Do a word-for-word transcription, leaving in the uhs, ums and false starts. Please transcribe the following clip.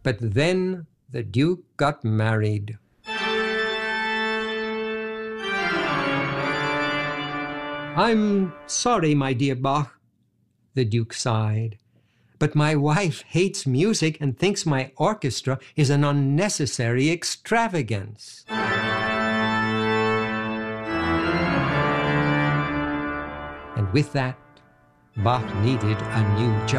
But then the Duke got married. "I'm sorry, my dear Bach," the Duke sighed, "but my wife hates music and thinks my orchestra is an unnecessary extravagance." And with that, Bach needed a new job.